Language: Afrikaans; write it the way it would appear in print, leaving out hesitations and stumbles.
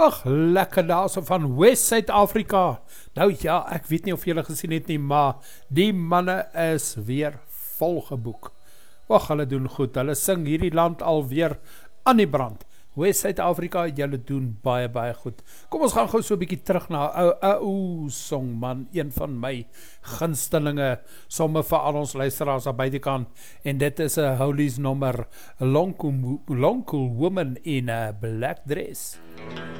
Ag, lekker daar so van West Suid-Afrika. Nou ja, ek weet nie of julle gesien het nie, maar die manne is weer volgeboek. Ag, hulle doen goed, hulle sing hierdie land alweer aan die brand. West Suid-Afrika, julle doen baie, baie goed. Kom ons gaan gou so 'n bietjie terug na ou song man, een van my gunstelinge, somme vir al ons luisteraars aan buitekant, en dit is 'n Holies nommer, Long Cool Woman in a Black Dress.